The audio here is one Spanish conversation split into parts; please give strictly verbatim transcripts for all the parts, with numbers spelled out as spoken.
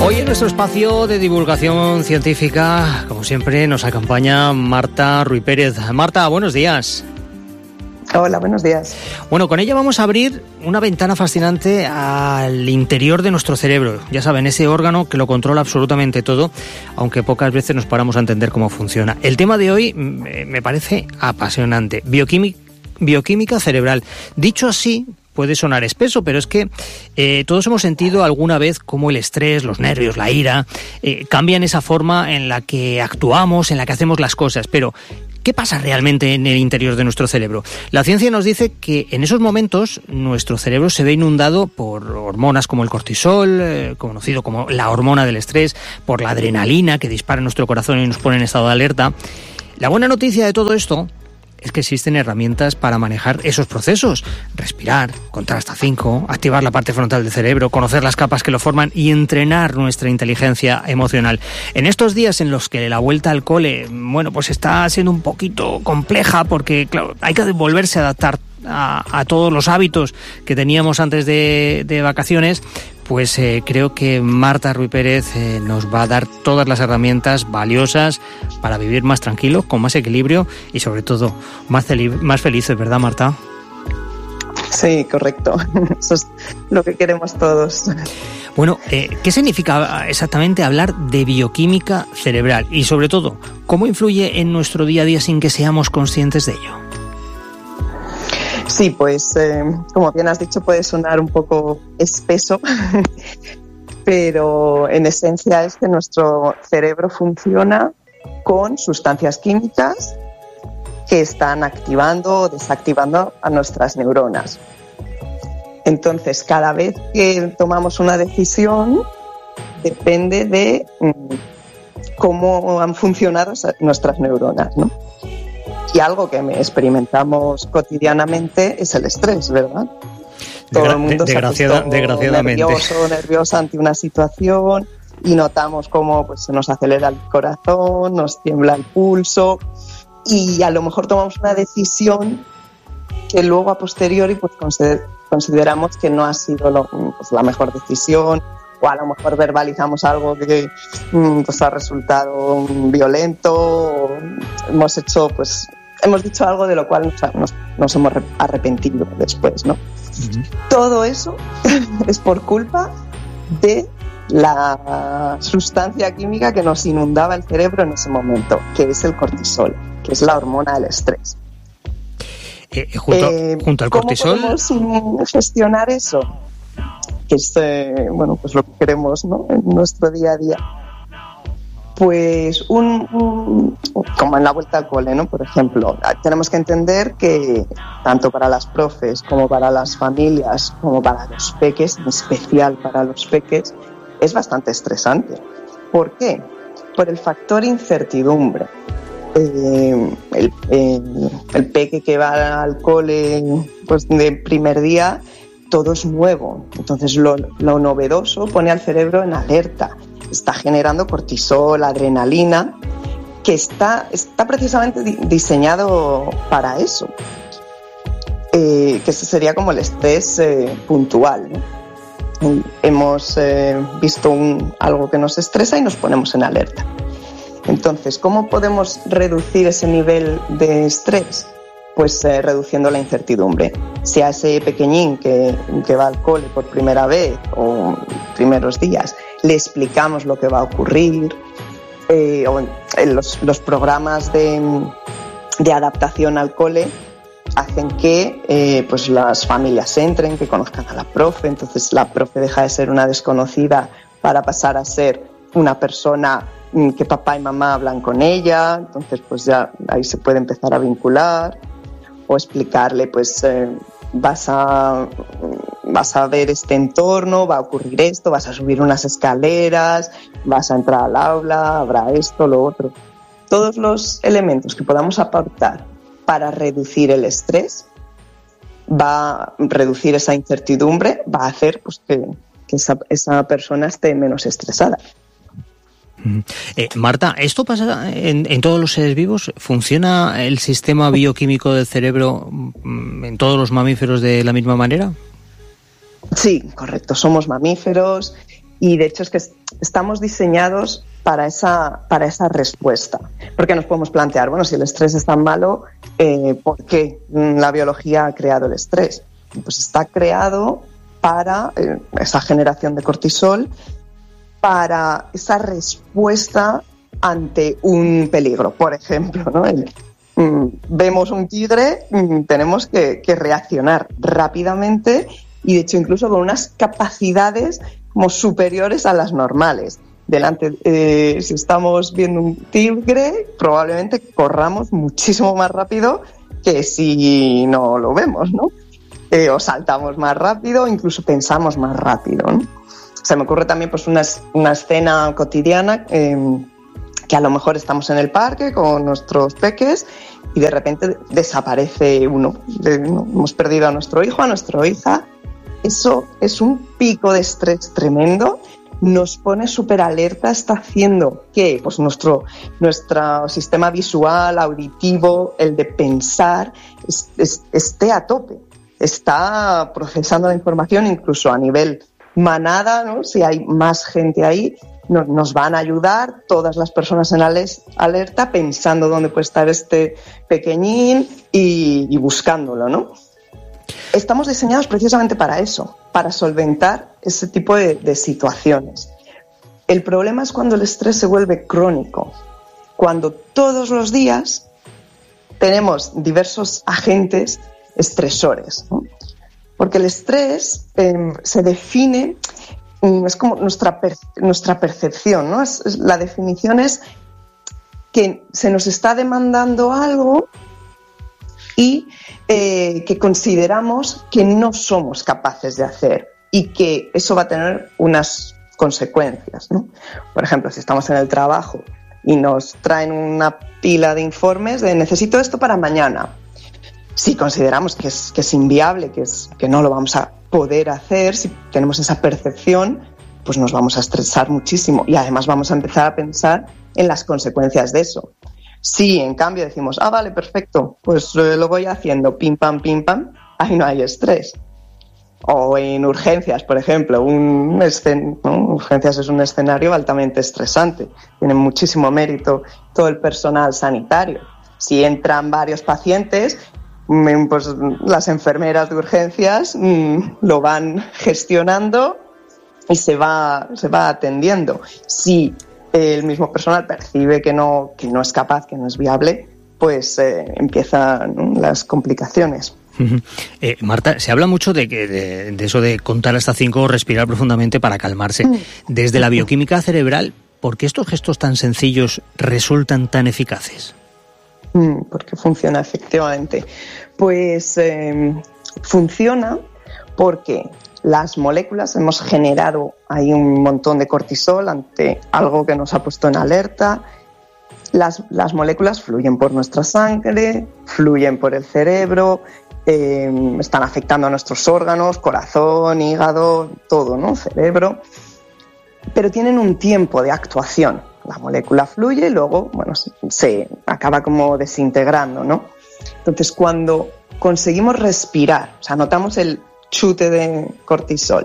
Hoy en nuestro espacio de divulgación científica, como siempre, nos acompaña Marta Ruiz Pérez. Marta, buenos días. Hola, buenos días. Bueno, con ella vamos a abrir una ventana fascinante al interior de nuestro cerebro. Ya saben, ese órgano que lo controla absolutamente todo, aunque pocas veces nos paramos a entender cómo funciona. El tema de hoy me parece apasionante. Bioquímica, bioquímica cerebral. Dicho así, puede sonar espeso, pero es que eh, todos hemos sentido alguna vez cómo el estrés, los nervios, la ira, eh, cambian esa forma en la que actuamos, en la que hacemos las cosas. Pero ¿qué pasa realmente en el interior de nuestro cerebro? La ciencia nos dice que en esos momentos nuestro cerebro se ve inundado por hormonas como el cortisol, eh, conocido como la hormona del estrés, por la adrenalina que dispara nuestro corazón y nos pone en estado de alerta. La buena noticia de todo esto es que existen herramientas para manejar esos procesos. Respirar, contar hasta cinco, activar la parte frontal del cerebro, conocer las capas que lo forman y entrenar nuestra inteligencia emocional. En estos días en los que la vuelta al cole, bueno, pues está siendo un poquito compleja porque, claro, hay que volverse a adaptar a, a todos los hábitos que teníamos antes de, de vacaciones, pues eh, creo que Marta Ruiz Pérez eh, nos va a dar todas las herramientas valiosas para vivir más tranquilos, con más equilibrio y sobre todo más, celi- más felices, ¿verdad, Marta? Sí, correcto. Eso es lo que queremos todos. Bueno, eh, ¿qué significa exactamente hablar de bioquímica cerebral? Y sobre todo, ¿cómo influye en nuestro día a día sin que seamos conscientes de ello? Sí, pues eh, como bien has dicho, puede sonar un poco espeso, pero en esencia es que nuestro cerebro funciona con sustancias químicas que están activando o desactivando a nuestras neuronas. Entonces, cada vez que tomamos una decisión, depende de mm, cómo han funcionado nuestras neuronas, ¿no? Y algo que experimentamos cotidianamente es el estrés, ¿verdad? Todo Degra- el mundo de- se ha desgraciada, puesto desgraciadamente. nervioso, nerviosa ante una situación y notamos cómo pues, se nos acelera el corazón, nos tiembla el pulso y a lo mejor tomamos una decisión que luego a posteriori pues, consider- consideramos que no ha sido lo, pues, la mejor decisión, o a lo mejor verbalizamos algo que pues, ha resultado violento, o hemos hecho pues hemos dicho algo de lo cual nos, nos, nos hemos arrepentido después, ¿no? Uh-huh. Todo eso es por culpa de la sustancia química que nos inundaba el cerebro en ese momento, que es el cortisol, que es la hormona del estrés. Eh, junto, eh, junto al cortisol. ¿Cómo podemos gestionar eso? Que es eh, bueno, pues lo que queremos, ¿no? En nuestro día a día. Pues un, un como en la vuelta al cole, ¿no? Por ejemplo, tenemos que entender que tanto para las profes como para las familias como para los peques, en especial para los peques, es bastante estresante. ¿Por qué? Por el factor incertidumbre. Eh, el, el, el peque que va al cole pues de primer día, todo es nuevo, entonces lo, lo novedoso pone al cerebro en alerta, está generando cortisol, adrenalina, que está, está precisamente di- diseñado para eso, eh, que ese sería como el estrés eh, puntual, ¿no? Hemos eh, visto un, algo que nos estresa y nos ponemos en alerta. Entonces, ¿cómo podemos reducir ese nivel de estrés? Pues eh, reduciendo la incertidumbre. Si a ese pequeñín que, que va al cole por primera vez o primeros días le explicamos lo que va a ocurrir, eh, o en los, los programas de, de adaptación al cole hacen que eh, pues las familias entren, que conozcan a la profe, entonces la profe deja de ser una desconocida para pasar a ser una persona que papá y mamá hablan con ella, entonces pues ya ahí se puede empezar a vincular, o explicarle pues eh, vas a vas a ver este entorno, va a ocurrir esto, vas a subir unas escaleras, vas a entrar al aula, habrá esto, lo otro. Todos los elementos que podamos aportar para reducir el estrés, va a reducir esa incertidumbre, va a hacer pues que, que esa, esa persona esté menos estresada. Eh, Marta, ¿esto pasa en, en todos los seres vivos? ¿Funciona el sistema bioquímico del cerebro en todos los mamíferos de la misma manera? Sí, correcto. Somos mamíferos Y de hecho es que estamos diseñados para esa, para esa respuesta. Porque nos podemos plantear, bueno, si el estrés es tan malo, eh, ¿por qué la biología ha creado el estrés? Pues está creado para eh, esa generación de cortisol, para esa respuesta ante un peligro. Por ejemplo, ¿no? El, mm, vemos un tigre, mm, tenemos que, que reaccionar rápidamente y de hecho incluso con unas capacidades como superiores a las normales. Delante, eh, si estamos viendo un tigre, probablemente corramos muchísimo más rápido que si no lo vemos, ¿no? Eh, o saltamos más rápido, incluso pensamos más rápido, ¿no? Se me ocurre también pues una, una escena cotidiana eh, que a lo mejor estamos en el parque con nuestros peques y de repente desaparece uno. De, ¿no? Hemos perdido a nuestro hijo, a nuestra hija. Eso es un pico de estrés tremendo. Nos pone súper alerta, está haciendo que pues nuestro, nuestro sistema visual, auditivo, el de pensar, es, es, esté a tope. Está procesando la información incluso a nivel manada, ¿no? Si hay más gente ahí, no, nos van a ayudar todas las personas en alerta pensando dónde puede estar este pequeñín y, y buscándolo, ¿no? Estamos diseñados precisamente para eso, para solventar ese tipo de, de situaciones. El problema es cuando el estrés se vuelve crónico, cuando todos los días tenemos diversos agentes estresores, ¿no? Porque el estrés eh, se define, es como nuestra, per, nuestra percepción, ¿no? Es, es, la definición es que se nos está demandando algo y eh, que consideramos que no somos capaces de hacer y que eso va a tener unas consecuencias, ¿no? Por ejemplo, si estamos en el trabajo y nos traen una pila de informes de necesito esto para mañana. Si consideramos que es, que es inviable, que, es, que no lo vamos a poder hacer, si tenemos esa percepción, pues nos vamos a estresar muchísimo y además vamos a empezar a pensar en las consecuencias de eso. Si en cambio decimos, ah, vale, perfecto, pues eh, lo voy haciendo, pim, pam, pim, pam, ahí no hay estrés. O en urgencias, por ejemplo, un escen- ¿no? urgencias es un escenario altamente estresante, tiene muchísimo mérito todo el personal sanitario. Si entran varios pacientes, pues las enfermeras de urgencias mmm, lo van gestionando y se va, se va atendiendo. Si el mismo personal percibe que no, que no es capaz, que no es viable, pues eh, empiezan, ¿no?, las complicaciones. Uh-huh. Eh, Marta, se habla mucho de, que, de, de eso de contar hasta cinco o respirar profundamente para calmarse. Desde la bioquímica cerebral, ¿por qué estos gestos tan sencillos resultan tan eficaces? Porque funciona efectivamente. Pues eh, funciona porque las moléculas, hemos generado ahí un montón de cortisol ante algo que nos ha puesto en alerta. Las, las moléculas fluyen por nuestra sangre, fluyen por el cerebro, eh, están afectando a nuestros órganos, corazón, hígado, todo, ¿no? Cerebro. Pero tienen un tiempo de actuación. La molécula fluye y luego, bueno, se, se acaba como desintegrando, ¿no? Entonces, cuando conseguimos respirar, o sea, notamos el chute de cortisol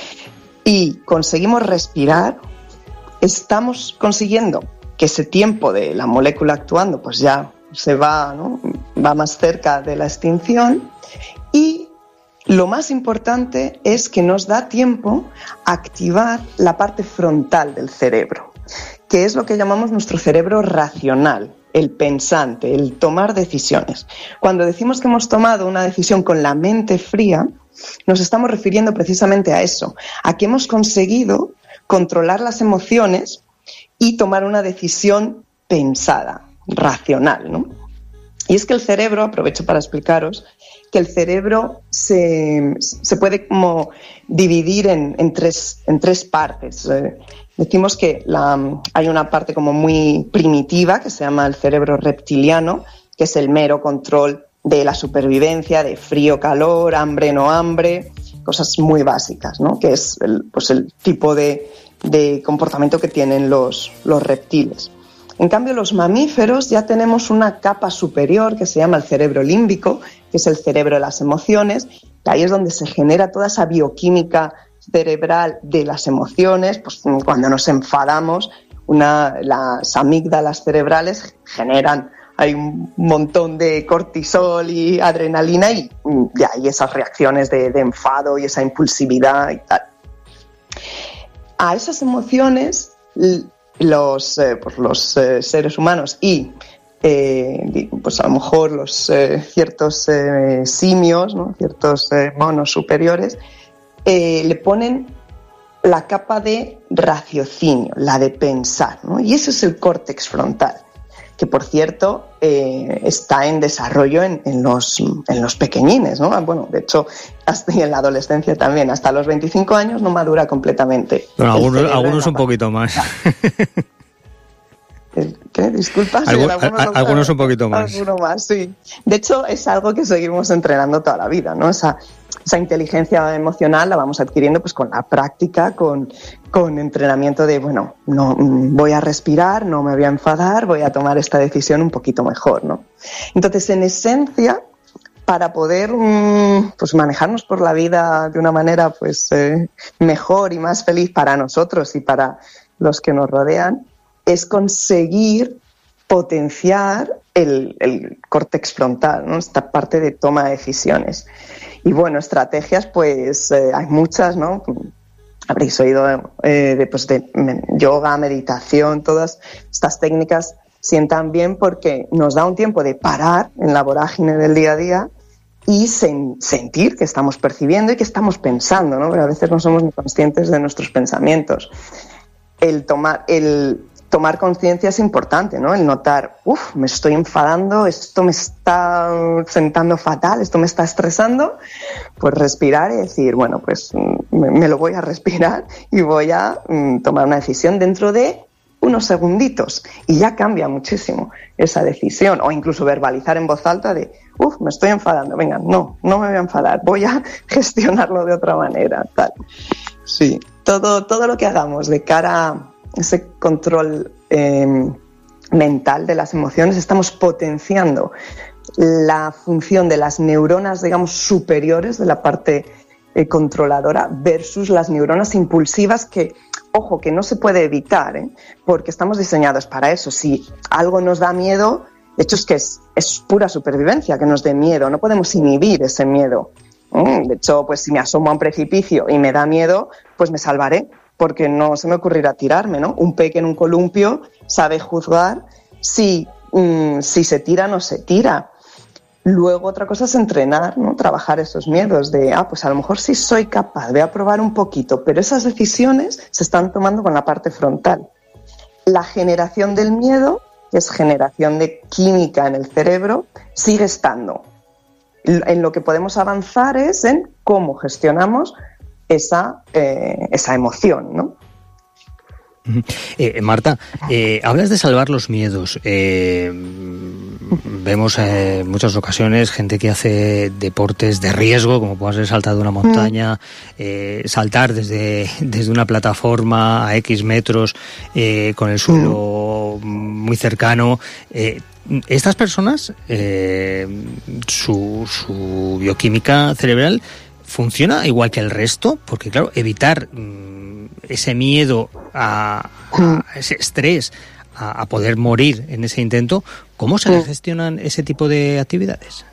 y conseguimos respirar, estamos consiguiendo que ese tiempo de la molécula actuando, pues ya se va, ¿no?, va más cerca de la extinción y lo más importante es que nos da tiempo a activar la parte frontal del cerebro, que es lo que llamamos nuestro cerebro racional, el pensante, el tomar decisiones. Cuando decimos que hemos tomado una decisión con la mente fría, nos estamos refiriendo precisamente a eso, a que hemos conseguido controlar las emociones y tomar una decisión pensada, racional, ¿no? Y es que el cerebro, aprovecho para explicaros, que el cerebro se, se puede como dividir en, en, tres, en tres partes. Eh, decimos que la, hay una parte como muy primitiva que se llama el cerebro reptiliano, que es el mero control de la supervivencia, de frío, calor, hambre, no hambre, cosas muy básicas, ¿no? Que es el, pues el tipo de, de comportamiento que tienen los, los reptiles. En cambio, los mamíferos ya tenemos una capa superior que se llama el cerebro límbico, que es el cerebro de las emociones, y ahí es donde se genera toda esa bioquímica cerebral de las emociones, pues cuando nos enfadamos, una, las amígdalas cerebrales generan hay un montón de cortisol y adrenalina y ya hay esas reacciones de, de enfado y esa impulsividad y tal. A esas emociones los, eh, pues los eh, seres humanos y eh, pues a lo mejor los eh, ciertos eh, simios, ¿no? ciertos eh, monos superiores eh, le ponen la capa de raciocinio, la de pensar, ¿no? Y ese es el córtex frontal, que por cierto eh, está en desarrollo en, en, los, en los pequeñines, ¿no? Bueno, de hecho, hasta y en la adolescencia también, hasta los veinticinco años no madura completamente. Bueno, algunos, algunos un poquito más. ¿Qué? Disculpa. Algu- algunos, a, algunos un poquito más. Alguno más, sí. De hecho, es algo que seguimos entrenando toda la vida, ¿no? Esa, esa inteligencia emocional la vamos adquiriendo pues con la práctica, con, con entrenamiento de, bueno, no voy a respirar, no me voy a enfadar, voy a tomar esta decisión un poquito mejor, ¿no? Entonces, en esencia, para poder pues manejarnos por la vida de una manera pues eh, mejor y más feliz para nosotros y para los que nos rodean, es conseguir potenciar el, el córtex frontal, ¿no? Esta parte de toma de decisiones. Y bueno, estrategias, pues eh, hay muchas, ¿no? Habréis oído eh, de, pues, de yoga, meditación, todas estas técnicas sientan bien porque nos da un tiempo de parar en la vorágine del día a día y sen- sentir que estamos percibiendo y que estamos pensando, ¿no? Porque a veces no somos ni conscientes de nuestros pensamientos. El tomar, el tomar conciencia es importante, ¿no? El notar, uff, me estoy enfadando, esto me está sentando fatal, esto me está estresando, pues respirar y decir, bueno, pues me, me lo voy a respirar y voy a mm, tomar una decisión dentro de unos segunditos y ya cambia muchísimo esa decisión, o incluso verbalizar en voz alta de, uff, me estoy enfadando, venga, no, no me voy a enfadar, voy a gestionarlo de otra manera, tal. Sí, todo, todo lo que hagamos de cara a ese control eh, mental de las emociones, estamos potenciando la función de las neuronas, digamos, superiores de la parte eh, controladora versus las neuronas impulsivas que, ojo, que no se puede evitar, ¿eh? Porque estamos diseñados para eso. Si algo nos da miedo, de hecho es que es, es pura supervivencia que nos dé miedo, no podemos inhibir ese miedo. ¿eh? De hecho, pues si me asomo a un precipicio y me da miedo, pues me salvaré, porque no se me ocurrirá tirarme, ¿no? Un peque en un columpio sabe juzgar si, mmm, si se tira o no se tira. Luego otra cosa es entrenar, ¿no? Trabajar esos miedos de, ah, pues a lo mejor sí soy capaz, voy a probar un poquito, pero esas decisiones se están tomando con la parte frontal. La generación del miedo, que es generación de química en el cerebro, sigue estando. En lo que podemos avanzar es en cómo gestionamos esa, eh, esa emoción, ¿no? Eh, Marta, eh, hablas de salvar los miedos. Eh, vemos en eh, muchas ocasiones gente que hace deportes de riesgo, como puede ser saltar de una montaña, eh, saltar desde, desde una plataforma a X metros eh, con el suelo muy cercano. Eh, estas personas, eh, su, su bioquímica cerebral funciona igual que el resto, porque claro, evitar mmm, ese miedo a, a ese estrés, a, a poder morir en ese intento, ¿cómo se gestionan ese tipo de actividades?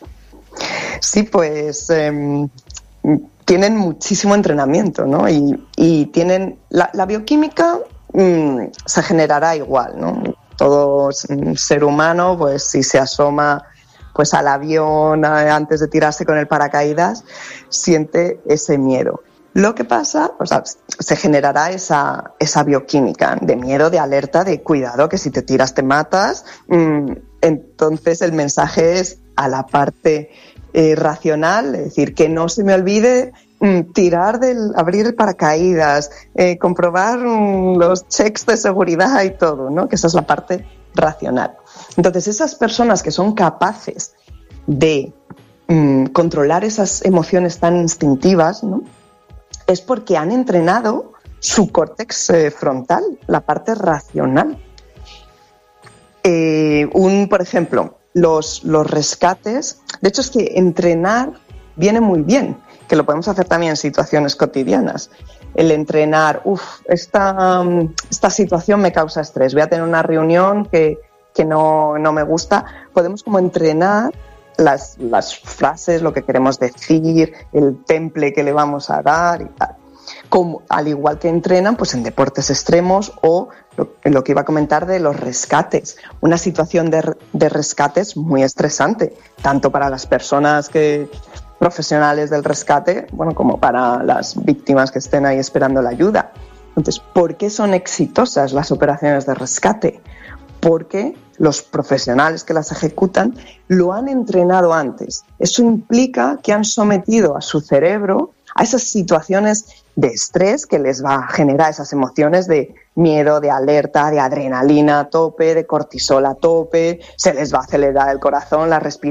Sí, pues eh, tienen muchísimo entrenamiento, ¿no? Y, y tienen la, la bioquímica mmm, se generará igual, ¿no? Todo ser humano, pues si se asoma pues al avión antes de tirarse con el paracaídas, siente ese miedo. Lo que pasa, o sea, se generará esa, esa bioquímica de miedo, de alerta, de cuidado, que si te tiras te matas. Entonces el mensaje es a la parte eh, racional, es decir, que no se me olvide mm, tirar del, abrir el paracaídas, eh, comprobar mm, los checks de seguridad y todo, ¿no? Que esa es la parte racional. Entonces, esas personas que son capaces de mm, controlar esas emociones tan instintivas, ¿no? Es porque han entrenado su córtex eh, frontal, la parte racional. Eh, un, por ejemplo, los, los rescates. De hecho, es que entrenar viene muy bien. que lo podemos hacer también en situaciones cotidianas. El entrenar, uff, esta, esta situación me causa estrés, voy a tener una reunión que, que no, no me gusta. Podemos como entrenar las, las frases, lo que queremos decir, el temple que le vamos a dar y tal. Como, al igual que entrenan pues en deportes extremos o lo, lo que iba a comentar de los rescates. Una situación de, de rescate es muy estresante, tanto para las personas que profesionales del rescate, bueno, como para las víctimas que estén ahí esperando la ayuda. Entonces, ¿por qué son exitosas las operaciones de rescate? Porque los profesionales que las ejecutan lo han entrenado antes. Eso implica que han sometido a su cerebro a esas situaciones de estrés que les va a generar esas emociones de miedo, de alerta, de adrenalina a tope, de cortisol a tope, se les va a acelerar el corazón, la respiración.